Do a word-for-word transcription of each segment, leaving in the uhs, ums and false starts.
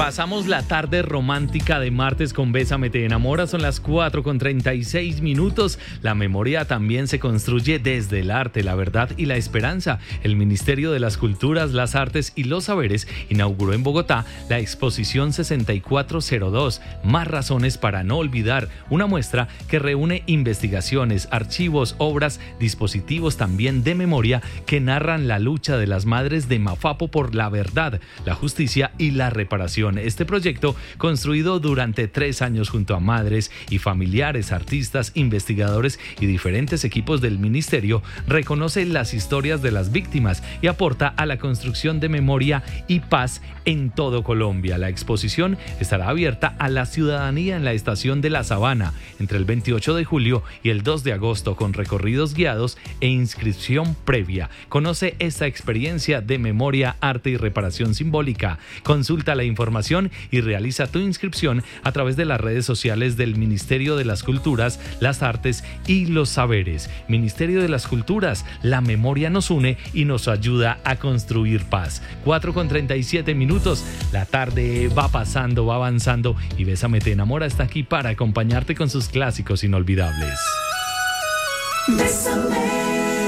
Pasamos la tarde romántica de martes con Bésame te enamora, son las cuatro con treinta y seis minutos. La memoria también se construye desde el arte, la verdad y la esperanza. El Ministerio de las Culturas, las Artes y los Saberes inauguró en Bogotá la exposición sesenta y cuatro cero dos, Más razones para no olvidar, una muestra que reúne investigaciones, archivos, obras, dispositivos también de memoria que narran la lucha de las madres de Mafapo por la verdad, la justicia y la reparación. Este proyecto, construido durante tres años junto a madres y familiares, artistas, investigadores y diferentes equipos del ministerio, reconoce las historias de las víctimas y aporta a la construcción de memoria y paz en todo Colombia. La exposición estará abierta a la ciudadanía en la estación de La Sabana entre el veintiocho de julio y el dos de agosto, con recorridos guiados e inscripción previa. Conoce esta experiencia de memoria, arte y reparación simbólica. Consulta la información y realiza tu inscripción a través de las redes sociales del Ministerio de las Culturas, las Artes y los Saberes. Ministerio de las Culturas, la memoria nos une y nos ayuda a construir paz. cuatro con treinta y siete minutos, la tarde va pasando, va avanzando y Bésame te enamora está aquí para acompañarte con sus clásicos inolvidables. Bésame.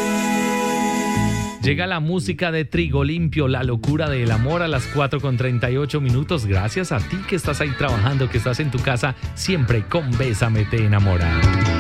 Llega la música de Trigo Limpio, La locura del amor, a las cuatro con treinta y ocho minutos. Gracias a ti que estás ahí trabajando, que estás en tu casa, siempre con Bésame te enamora.